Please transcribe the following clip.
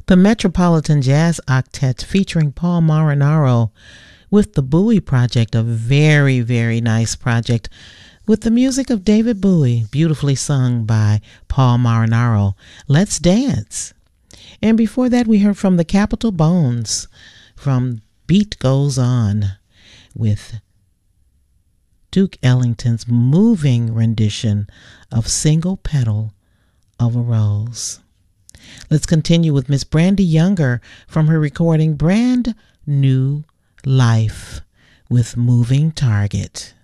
The Metropolitan Jazz Octet featuring Paul Marinaro with the Bowie Project, a very, very nice project with the music of David Bowie, beautifully sung by Paul Marinaro. Let's Dance. And before that, we heard from the Capitol Bones from Beat Goes On with Duke Ellington's moving rendition of Single Petal of a Rose. Let's continue with Miss Brandy Younger from her recording Brand New Life with Moving Target.